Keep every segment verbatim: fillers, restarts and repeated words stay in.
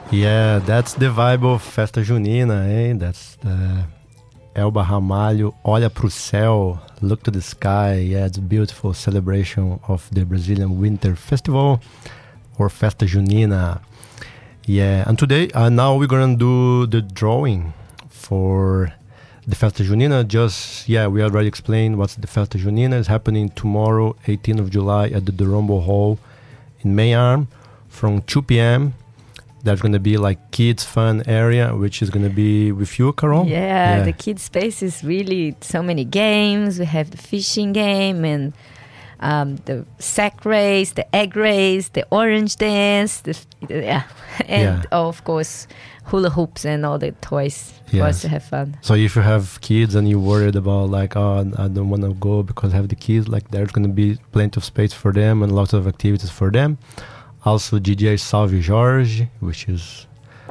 Yeah, that's the vibe of Festa Junina, eh? That's the Elba Ramalho, Olha Pro Céu, Look to the Sky. Yeah, it's a beautiful celebration of the Brazilian Winter Festival or Festa Junina. Yeah, and today, uh, now we're gonna do the drawing for the Festa Junina. Just, yeah, we already explained what's the Festa Junina. It's happening tomorrow, eighteenth of July, at the Durombo Hall in Mayarm from two p.m. There's going to be like kids fun area, which is going to be with you, Carol. Yeah, yeah, the kids space is really so many games. We have the fishing game and um, the sack race, the egg race, the orange dance, the, yeah, and yeah. of course hula hoops and all the toys for yes. us to have fun. So if you have kids and you're worried about like, oh, I don't want to go because I have the kids, like there's going to be plenty of space for them and lots of activities for them. Also, D J Salve Jorge, which is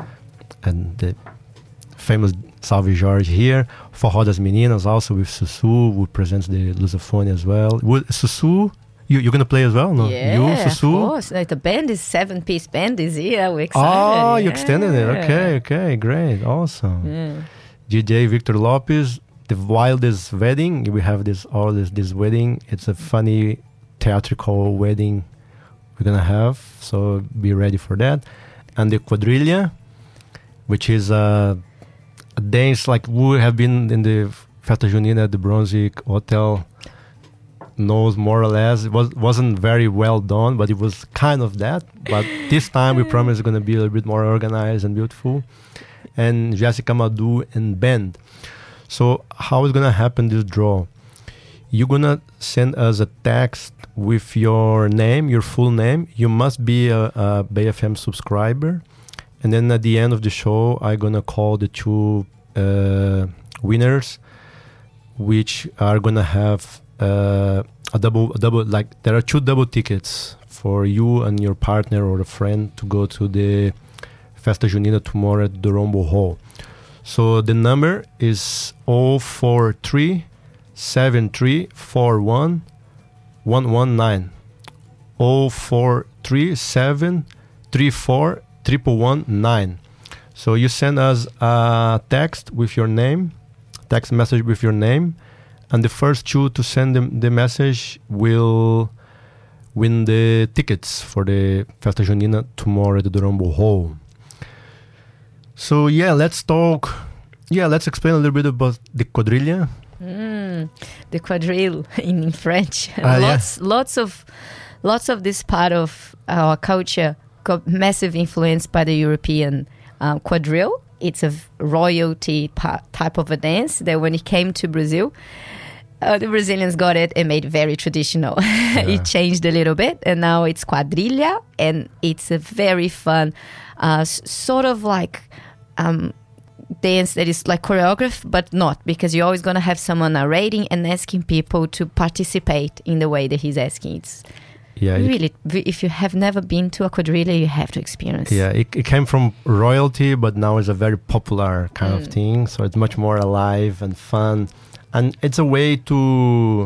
and the famous Salve Jorge here. Forró das Meninas, also with Sussu, who presents the Lusophone as well. Would, Sussu, you, you're going to play as well, no? Yeah, you, Sussu? of course. Like the band is seven-piece band is here. We're excited. Oh, you yeah. extended it. Okay, okay, great. Awesome. Yeah. D J Victor Lopez, The Wildest Wedding. We have this all this, this wedding. It's a funny theatrical wedding we're gonna have, so be ready for that. And the quadrilla, which is a, a dance like we have been in the Festa Junina at the Brunswick Hotel, knows more or less. It was, wasn't very well done, but it was kind of that. But this time we promise it's gonna be a little bit more organized and beautiful. And Jessica Madu and band. So how is gonna happen this draw? You're gonna send us a text with your name, your full name. You must be a, a Bay F M subscriber. And then at the end of the show, I'm going to call the two uh, winners, which are going to have uh, a double, a double, like there are two double tickets for you and your partner or a friend to go to the Festa Junina tomorrow at the Durombo Hall. So the number is zero four three seven three four one one one nine zero four three seven three four triple one nine. So you send us a text with your name, text message with your name, and the first two to send them the message will win the tickets for the Festa Junina tomorrow at the Durombo Hall. So yeah, let's talk. Yeah, let's explain a little bit about the quadrilla. Mm, the quadrille in, in French. Uh, lots, yeah. lots of, lots of this part of our culture got massive influence by the European um, quadrille. It's a royalty pa- type of a dance that when it came to Brazil, uh, the Brazilians got it and made it very traditional. Yeah. It changed a little bit, and now it's quadrilla, and it's a very fun, uh, s- sort of like. Um, dance that is like choreographed, but not, because you're always going to have someone narrating and asking people to participate in the way that he's asking. It's yeah, really, it, if you have never been to a quadrilla, you have to experience. Yeah, it, it came from royalty, but now it's a very popular kind mm. of thing. So it's much more alive and fun, and it's a way to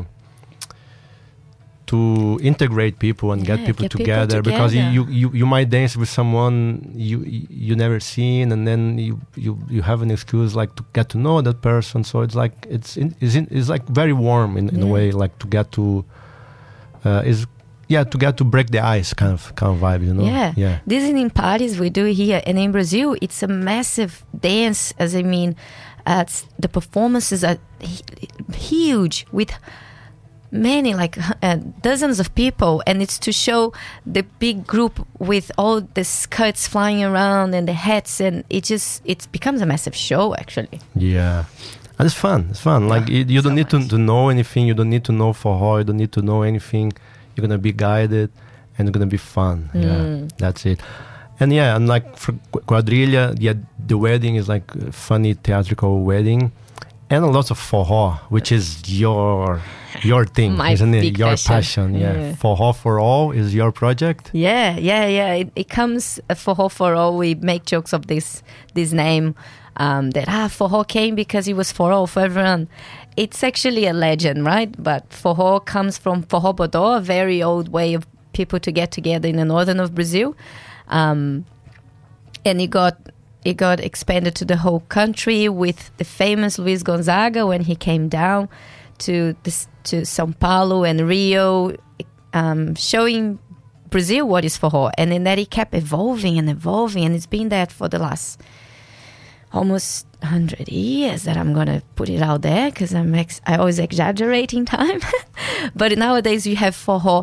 to integrate people and yeah, get people get together, people because together. you, you you might dance with someone you you never seen, and then you, you, you have an excuse like to get to know that person. So it's like it's in, it's, in, it's like very warm in, in yeah. a way, like to get to uh, is yeah to get to break the ice kind of kind of vibe, you know. Yeah, yeah. This is in parties we do here, and in Brazil it's a massive dance. As I mean, uh, the performances are huge with many, like uh, dozens of people, and it's to show the big group with all the skirts flying around and the hats, and it just it becomes a massive show actually. Yeah, and it's fun. It's fun. Yeah, like it, you don't so need to, to know anything. You don't need to know forró. You don't need to know anything. You're gonna be guided, and it's gonna be fun. Mm. Yeah, that's it. And yeah, and like for quadrilla, yeah, the wedding is like a funny theatrical wedding. And a lot of forró, which is your your thing, My isn't it? big Your passion. passion, yeah. yeah. Forró for All is your project? Yeah, yeah, yeah. It, it comes, uh, Forró for All, we make jokes of this this name, um, that, ah, forró came because it was for all, for everyone. It's actually a legend, right? But forró comes from forró bodó, a very old way of people to get together in the northern of Brazil. Um, and it got it got expanded to the whole country with the famous Luis Gonzaga when he came down to this, to São Paulo and Rio, um, showing Brazil what is forró, and then that it kept evolving and evolving, and it's been that for the last almost one hundred years that I'm going to put it out there, because I'm ex- I always exaggerate in time. But nowadays you have forró.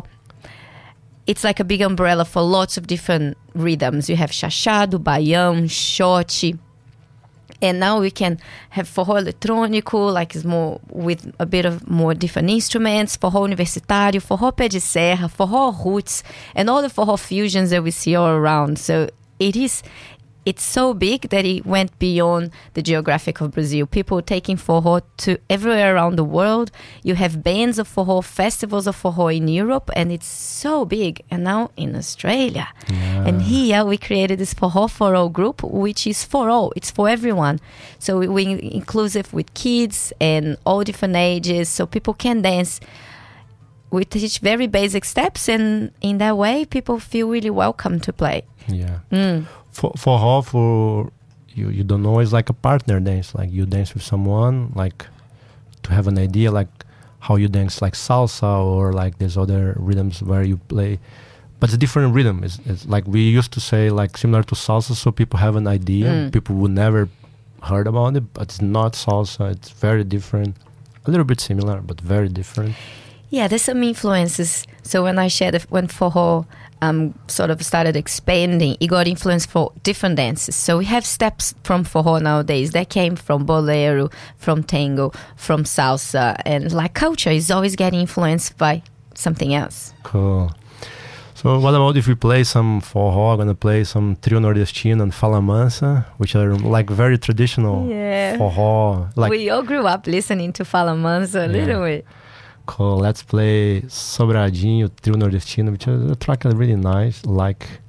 It's like a big umbrella for lots of different rhythms. You have chachado, baião, shot. And now we can have forró eletrônico, like it's more with a bit of more different instruments, forró universitário, forró pé de serra, forró roots, and all the forró fusions that we see all around. So it is, it's so big that it went beyond the geographic of Brazil. People taking forró to everywhere around the world. You have bands of forró, festivals of forró in Europe, and it's so big. And now in Australia. Yeah. And here we created this Forró for All group, which is for all. It's for everyone. So we, we're inclusive with kids and all different ages, so people can dance. We teach very basic steps, and in that way, people feel really welcome to play. Yeah. Mm. For forró, for you, you don't know, it's like a partner dance. Like you dance with someone, like to have an idea, like how you dance, like salsa or like there's other rhythms where you play, but it's a different rhythm. It's, it's like we used to say, like similar to salsa, so people have an idea. Mm. People would never heard about it, but it's not salsa. It's very different, a little bit similar, but very different. Yeah, there's some influences. So when I shared, when forró um, sort of started expanding, it got influence for different dances. So we have steps from forró nowadays that came from bolero, from tango, from salsa. And like culture is always getting influenced by something else. Cool. So what about if we play some forró? I'm going to play some Trio Nordestino and Fala Mansa, which are like very traditional yeah. forró. Like, we all grew up listening to Fala Mansa, yeah. didn't we? Cool. Let's play Sobradinho, Trio Nordestino, which is a track that's really nice, like